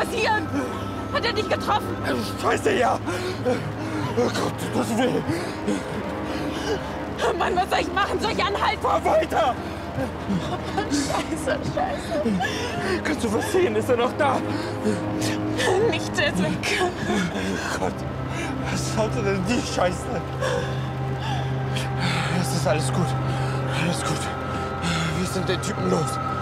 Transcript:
passieren? Hat er dich getroffen? Scheiße, ja. Oh Gott, das weh. Mann, was soll ich machen? Soll ich anhalten? Fahr weiter. Scheiße. Kannst du was sehen? Ist er noch da? Nicht, der ist weg. Oh Gott, was sollte denn die Scheiße? Es ist alles gut. Alles gut. Wir sind den Typen los.